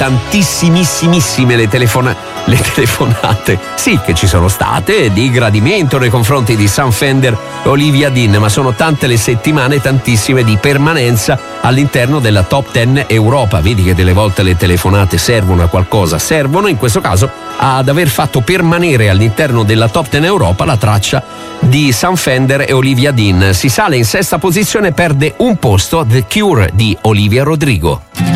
tantissimissime le telefonate, sì, che ci sono state, di gradimento nei confronti di Sam Fender e Olivia Dean, ma sono tante le settimane, tantissime di permanenza all'interno della Top 10 Europa. Vedi che delle volte le telefonate servono a qualcosa, servono in questo caso ad aver fatto permanere all'interno della Top 10 Europa la traccia di Sam Fender e Olivia Dean. Si sale in sesta posizione, perde un posto, The Cure di Olivia Rodrigo.